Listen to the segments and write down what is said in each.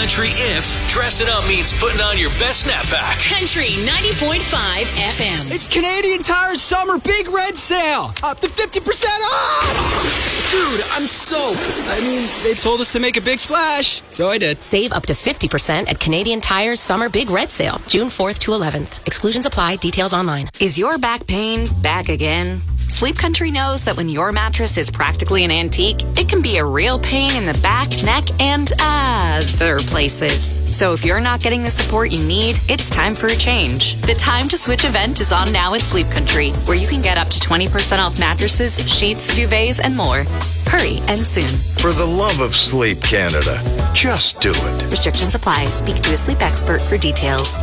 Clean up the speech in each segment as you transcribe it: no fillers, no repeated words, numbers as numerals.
country if dressing up means putting on your best snapback. Country 90.5 FM. It's Canadian Tire's summer big red sale. Up to 50% off. Dude, I'm soaked. I mean, they told us to make a big splash, so I did. Save up to 50% at Canadian Tire's summer big red sale, June 4th to 11th. Exclusions apply. Details online. Is your back pain back again? Sleep Country knows that when your mattress is practically an antique, it can be a real pain in the back, neck, and other places. So if you're not getting the support you need, it's time for a change. The Time to Switch event is on now at Sleep Country, where you can get up to 20% off mattresses, sheets, duvets, and more. Hurry and soon. For the love of sleep, Canada, just do it. Restrictions apply. Speak to a sleep expert for details.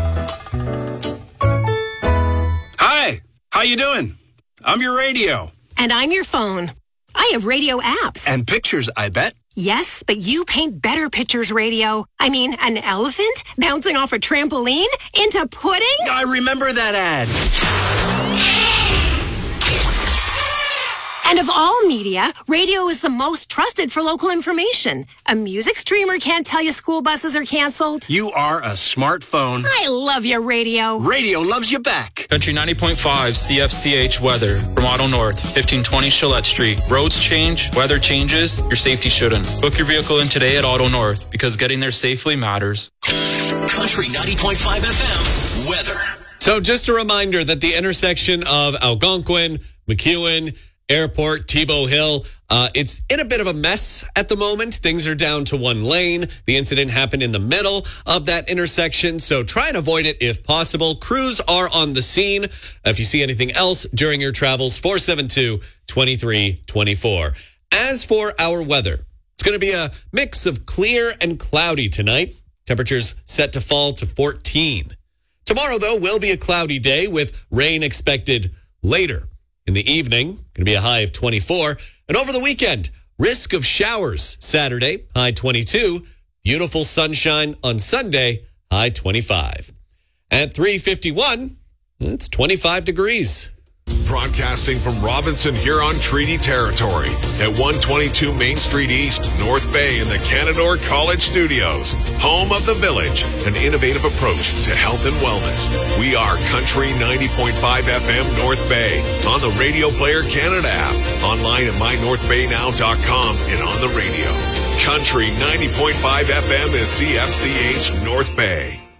Hi, how you doing? I'm your radio. And I'm your phone. I have radio apps. And pictures, I bet. Yes, but you paint better pictures, radio. I mean, an elephant bouncing off a trampoline into pudding? I remember that ad. And of all media, radio is the most trusted for local information. A music streamer can't tell you school buses are canceled. You are a smartphone. I love your radio. Radio loves you back. Country 90.5 CFCH weather from Auto North, 1520 Gillette Street. Roads change, weather changes, your safety shouldn't. Book your vehicle in today at Auto North because getting there safely matters. Country 90.5 FM weather. So just a reminder that the intersection of Algonquin, McEwen, Airport, Tebow Hill, it's in a bit of a mess at the moment. Things are down to one lane. The incident happened in the middle of that intersection, so try and avoid it if possible. Crews are on the scene. If you see anything else during your travels, 472-2324. As for our weather, it's going to be a mix of clear and cloudy tonight. Temperatures set to fall to 14. Tomorrow, though, will be a cloudy day with rain expected later in the evening. Going to be a high of 24. And over the weekend, risk of showers Saturday, high 22. Beautiful sunshine on Sunday, high 25. At 3:51, it's 25 degrees. Broadcasting from Robinson Huron Treaty Territory at 122 Main Street East, North Bay in the Canadore College Studios. Home of the Village, an innovative approach to health and wellness. We are Country 90.5 FM North Bay on the Radio Player Canada app, online at mynorthbaynow.com and on the radio. Country 90.5 FM is CFCH North Bay.